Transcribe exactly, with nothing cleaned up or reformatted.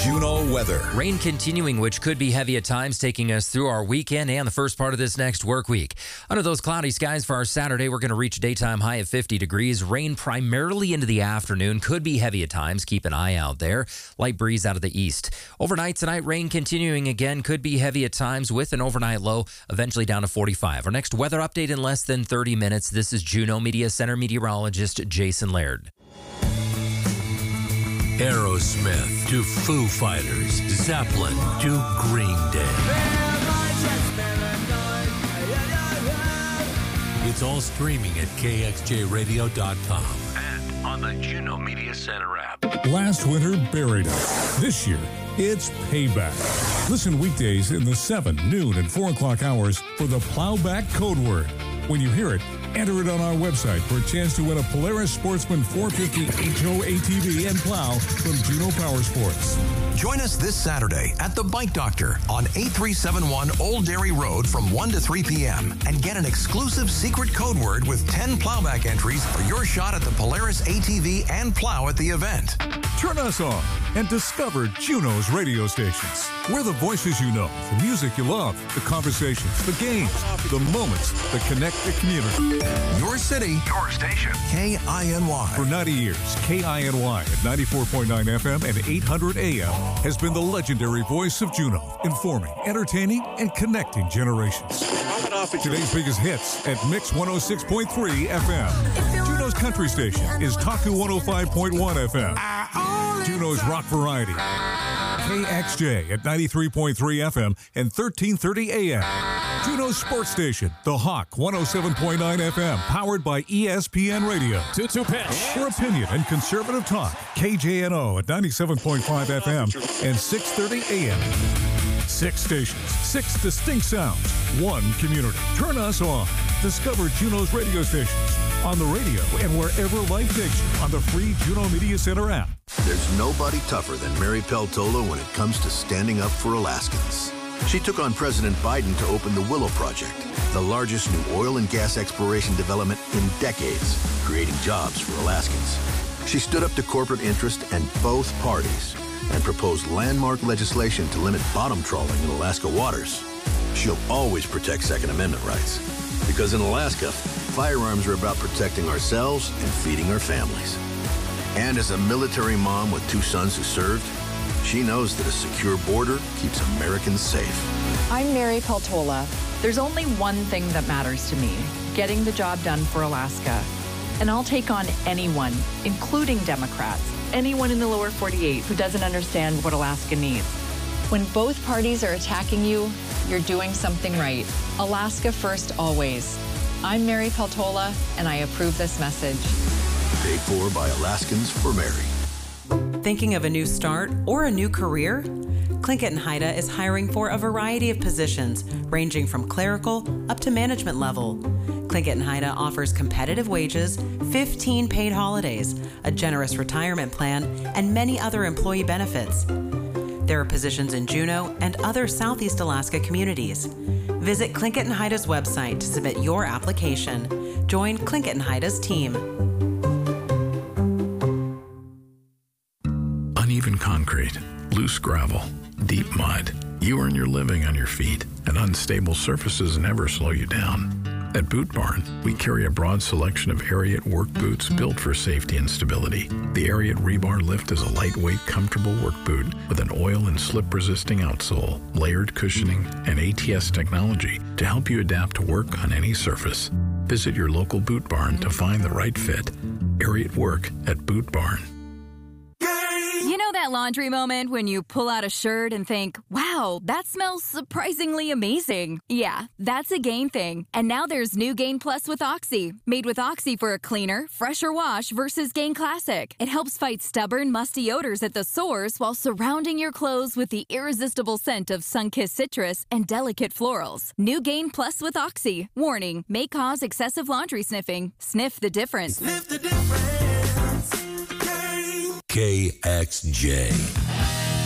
Juneau weather. Rain continuing, which could be heavy at times, taking us through our weekend and the first part of this next work week. Under those cloudy skies for our Saturday, we're going to reach a daytime high of fifty degrees. Rain primarily into the afternoon. Could be heavy at times. Keep an eye out there. Light breeze out of the east. Overnight tonight, rain continuing again. Could be heavy at times with an overnight low, eventually down to forty-five. Our next weather update in less than thirty minutes. This is Juneau Media Center meteorologist Jason Laird. Aerosmith to Foo Fighters, Zeppelin to Green Day. It's all streaming at K X J radio dot com and on the Juneau Media Center app. Last winter buried us. This year, it's payback. Listen weekdays in the seven, noon, and four o'clock hours for the Plowback code word. When you hear it, enter it on our website for a chance to win a Polaris Sportsman four fifty H O A T V and plow from Juneau Power Sports. Join us this Saturday at the Bike Doctor on eight three seven one Old Dairy Road from one to three p.m. and get an exclusive secret code word with ten plowback entries for your shot at the Polaris A T V and plow at the event. Turn us on and discover Juneau's radio stations. We're the voices you know, the music you love, the conversations, the games, the moments that connect the community. Your city, your station, K I N Y. For ninety years, K I N Y at ninety-four point nine F M and eight hundred A M has been the legendary voice of Juneau, informing, entertaining, and connecting generations. Today's biggest hits at Mix one oh six point three F M. Juneau's country station is Taku one oh five point one F M. Juneau's rock variety, K X J at ninety-three point three F M and thirteen thirty A M. Juneau's sports station, The Hawk one oh seven point nine F M, powered by E S P N Radio. two two pitch. For opinion and conservative talk, K J N O at ninety-seven point five F M and six thirty A M. Six stations, six distinct sounds, one community. Turn us on. Discover Juneau's radio stations on the radio and wherever life takes you on the free Juneau Media Center app. There's nobody tougher than Mary Peltola when it comes to standing up for Alaskans. She took on President Biden to open the Willow Project, the largest new oil and gas exploration development in decades, creating jobs for Alaskans. She stood up to corporate interest and both parties and proposed landmark legislation to limit bottom trawling in Alaska waters. She'll always protect Second Amendment rights, because in Alaska, firearms are about protecting ourselves and feeding our families. And as a military mom with two sons who served, she knows that a secure border keeps Americans safe. I'm Mary Peltola. There's only one thing that matters to me, getting the job done for Alaska. And I'll take on anyone, including Democrats, anyone in the lower forty-eight who doesn't understand what Alaska needs. When both parties are attacking you, you're doing something right. Alaska first, always. I'm Mary Peltola, and I approve this message. Paid for by Alaskans for Mary. Thinking of a new start or a new career? Tlingit and Haida is hiring for a variety of positions, ranging from clerical up to management level. Tlingit and Haida offers competitive wages, fifteen paid holidays, a generous retirement plan, and many other employee benefits. There are positions in Juneau and other Southeast Alaska communities. Visit Tlingit and Haida's website to submit your application. Join Tlingit and Haida's team. Uneven concrete, loose gravel, deep mud. You earn your living on your feet, and unstable surfaces never slow you down. At Boot Barn, we carry a broad selection of Ariat work boots built for safety and stability. The Ariat Rebar Lift is a lightweight, comfortable work boot with an oil and slip-resisting outsole, layered cushioning, and A T S technology to help you adapt to work on any surface. Visit your local Boot Barn to find the right fit. Ariat Work at Boot Barn. You know that laundry moment when you pull out a shirt and think, wow, that smells surprisingly amazing. Yeah, that's a Gain thing. And now there's new Gain Plus with Oxy. Made with Oxy for a cleaner, fresher wash versus Gain Classic. It helps fight stubborn, musty odors at the source while surrounding your clothes with the irresistible scent of sun-kissed citrus and delicate florals. New Gain Plus with Oxy. Warning, may cause excessive laundry sniffing. Sniff the difference. Sniff the difference. K X J.